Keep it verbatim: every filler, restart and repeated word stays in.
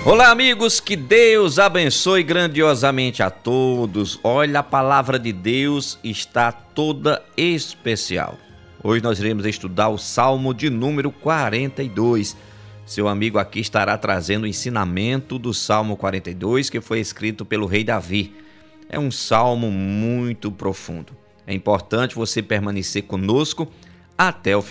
Olá, amigos, que Deus abençoe grandiosamente a todos. Olha, a palavra de Deus está toda especial. Hoje nós iremos estudar o Salmo de número quarenta e dois. Seu amigo aqui estará trazendo o ensinamento do Salmo quarenta e dois, que foi escrito pelo rei Davi. É um salmo muito profundo. É importante você permanecer conosco até o final.